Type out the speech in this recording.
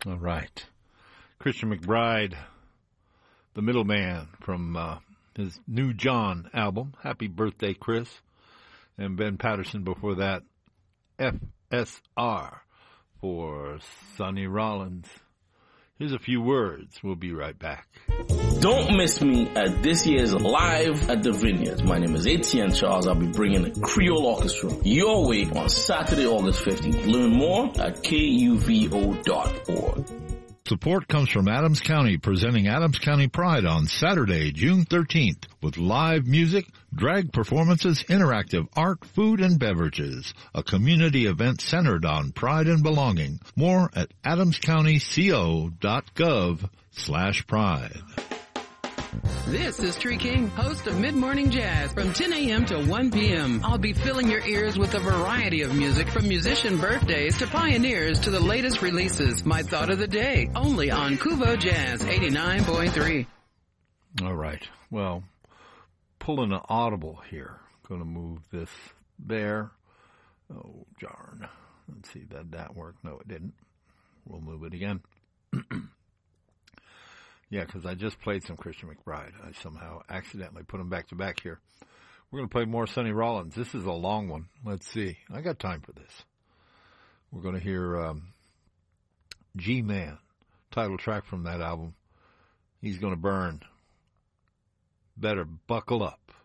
All right. Christian McBride, the middleman from his New John album. Happy birthday, Chris. And Ben Patterson before that, FSR for Sonny Rollins. Here's a few words. We'll be right back. Don't miss me at this year's Live at the Vineyards. My name is Etienne Charles. I'll be bringing the Creole Orchestra your way on Saturday, August 15th. Learn more at kuvo.org. Support comes from Adams County, presenting Adams County Pride on Saturday, June 13th, with live music, drag performances, interactive art, food, and beverages. A community event centered on pride and belonging. More at adamscountyco.gov/pride. This is Tree King, host of Mid Morning Jazz from 10 a.m. to 1 p.m. I'll be filling your ears with a variety of music from musician birthdays to pioneers to the latest releases. My thought of the day, only on Kuvo Jazz 89.3. All right. Well, pulling an audible here. Going to move this there. Oh, darn. Let's see, did that work? No, it didn't. We'll move it again. Yeah, because I just played some Christian McBride. I somehow accidentally put them back to back here. We're going to play more Sonny Rollins. This is a long one. Let's see. I got time for this. We're going to hear G-Man, title track from that album. He's going to burn. Better buckle up.